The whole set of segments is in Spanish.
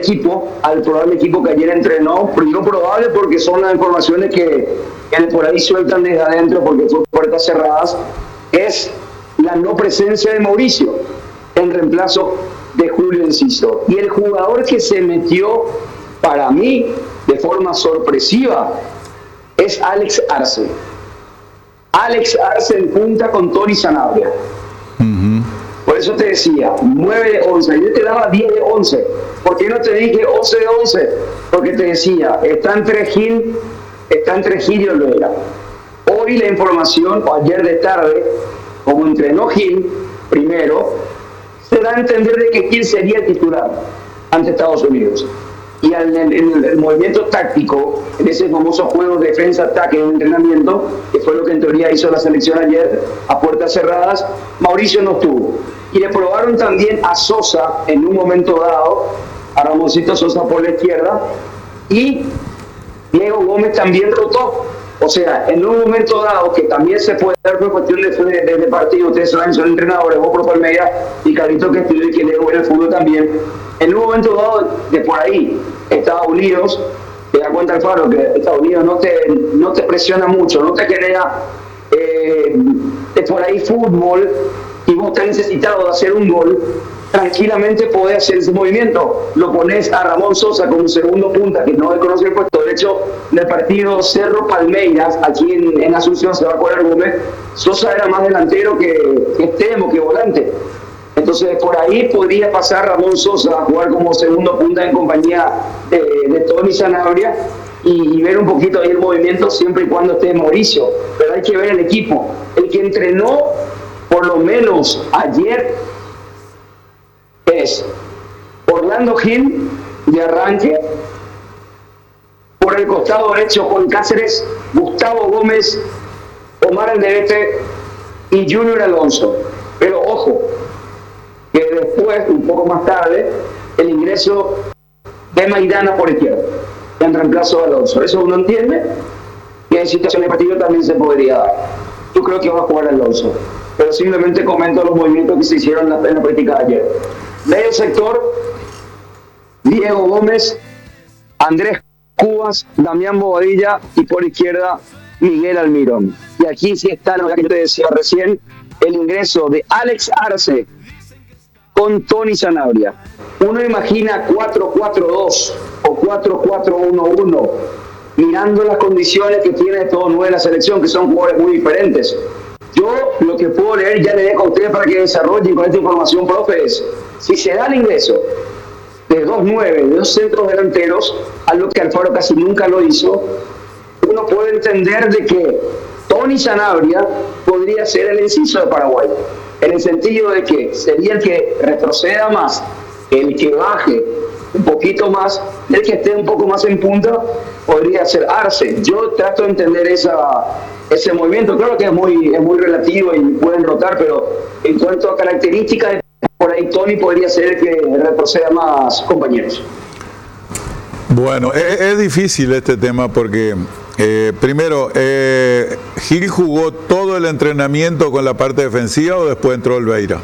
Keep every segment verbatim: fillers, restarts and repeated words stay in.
equipo, al probable equipo que ayer entrenó. Digo probable porque son las informaciones que, que por ahí sueltan desde adentro, porque fue puertas cerradas, es la no presencia de Mauricio en reemplazo de Julio Enciso. Y el jugador que se metió, para mí, de forma sorpresiva, es Alex Arce. Alex Arce en punta con Tony Sanabria. Uh-huh. Por eso te decía, nueve de once. Yo te daba diez de once. ¿Por qué no te dije once de once? Porque te decía, está entre Gil, está entre Gil y Olvera. Hoy la información, o ayer de tarde, como entrenó Gil, primero, se da a entender de que Gil sería el titular ante Estados Unidos. Y en el, en el movimiento táctico, en ese famoso juego de defensa-ataque en entrenamiento, que fue lo que en teoría hizo la selección ayer, a puertas cerradas, Mauricio no estuvo. Y le probaron también a Sosa en un momento dado, a Ramoncito Sosa por la izquierda, y Diego Gómez también rotó. O sea, en un momento dado, que también se puede dar por cuestión de, de, de partido, ustedes saben, son entrenadores, vos por Palmeira y Carlito que estudió y que leo en el fútbol también, en un momento dado de por ahí, Estados Unidos, te da cuenta Alfaro que Estados Unidos no te, no te presiona mucho, no te genera eh, de por ahí fútbol, y vos estás necesitado de hacer un gol, tranquilamente podés hacer ese movimiento. Lo pones a Ramón Sosa como segundo punta, que no conoce el puesto. De hecho, en el partido Cerro Palmeiras, aquí en, en Asunción, se va a acordar Gómez, Sosa era más delantero que, que extremo, que volante. Entonces, por ahí podría pasar Ramón Sosa a jugar como segundo punta en compañía de, de Tony Sanabria y, y ver un poquito ahí el movimiento siempre y cuando esté Mauricio. Pero hay que ver el equipo. El que entrenó, por lo menos ayer, es Orlando Gil de arranque, por el costado derecho Juan Cáceres, Gustavo Gómez, Omar Alderete y Junior Alonso. Pero ojo, que después, un poco más tarde, el ingreso de Maidana por izquierda, en reemplazo de Alonso. Eso uno entiende, y en situaciones de partido también se podría dar. Yo creo que va a jugar Alonso, pero simplemente comento los movimientos que se hicieron en la, en la práctica de ayer. Medio sector, Diego Gómez, Andrés Cubas, Damián Bobadilla, y por izquierda Miguel Almirón. Y aquí sí está lo que yo te decía recién, el ingreso de Alex Arce con Tony Sanabria. Uno imagina cuatro cuatro dos o cuatro cuatro uno uno, mirando las condiciones que tiene todo nueve la selección, que son jugadores muy diferentes. Yo lo que puedo leer, ya le dejo a ustedes para que desarrollen con esta información, profe, es si se da el ingreso de dos nueve, de dos centros delanteros, algo que Alfaro casi nunca lo hizo, uno puede entender de que Tony Sanabria podría ser el Enciso de Paraguay, en el sentido de que sería el que retroceda más, el que baje un poquito más, el que esté un poco más en punta, podría ser Arce. Yo trato de entender esa, ese movimiento. Claro que es muy, es muy relativo y pueden rotar, pero en cuanto a características, por ahí Tony podría ser el que retroceda más compañeros. Bueno, es, es difícil este tema porque, eh, primero, eh, ¿Gil jugó todo el entrenamiento con la parte defensiva o después entró Olveira?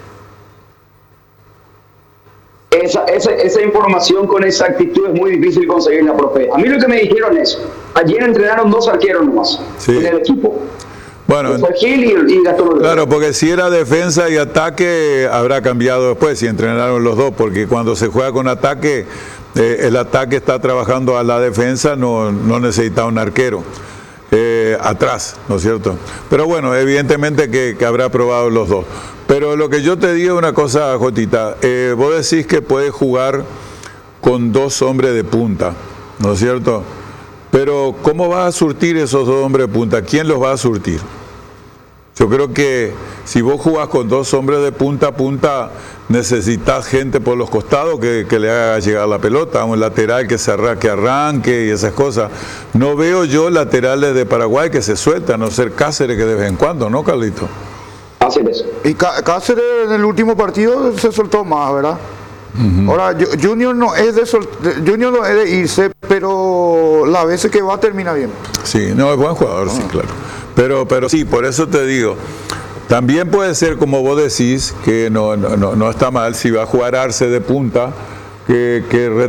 Esa, esa, esa información con exactitud es muy difícil conseguirla, profe. A mí lo que me dijeron es, ayer entrenaron dos arqueros nomás, sí, en el equipo. Bueno, fue Gil y, y Gastón Olvera. Claro, porque si era defensa y ataque, habrá cambiado después, si entrenaron los dos, porque cuando se juega con ataque, eh, el ataque está trabajando a la defensa, no, no necesita un arquero eh, atrás, ¿no es cierto? Pero bueno, evidentemente que, que habrá probado los dos. Pero lo que yo te digo una cosa, Jotita, eh, vos decís que puedes jugar con dos hombres de punta, ¿no es cierto? Pero ¿cómo vas a surtir esos dos hombres de punta? ¿Quién los va a surtir? Yo creo que si vos jugás con dos hombres de punta a punta, necesitas gente por los costados que, que le haga llegar la pelota, un lateral que, se arra, que arranque y esas cosas. No veo yo laterales de Paraguay que se sueltan, a no ser Cáceres que de vez en cuando, ¿no, Carlito? Cáceres. Y Cáceres en el último partido se soltó más, ¿verdad? Uh-huh. Ahora, Junior no es de sol, Junior no es de irse, pero las veces que va termina bien. Sí, no, es buen jugador, uh-huh. Sí, claro. Pero, pero sí, por eso te digo, también puede ser como vos decís, que no, no, no está mal si va a jugar Arce de punta, que, que